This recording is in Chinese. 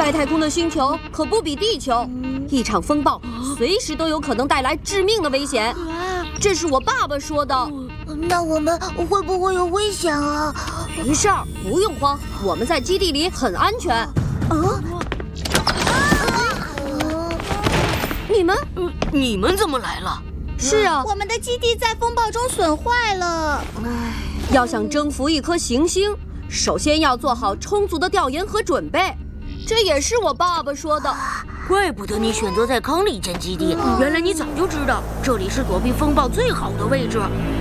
外太空的星球可不比地球，一场风暴随时都有可能带来致命的危险。这是我爸爸说的。 那我们会不会有危险啊？ 没事儿，不用慌，我们在基地里很安全。 你们怎么来了？ 是啊， 我们的基地在风暴中损坏了。 要想征服一颗行星，首先要做好充足的调研和准备。这也是我爸爸说的。 怪不得你选择在坑里建基地，原来你早就知道这里是躲避风暴最好的位置。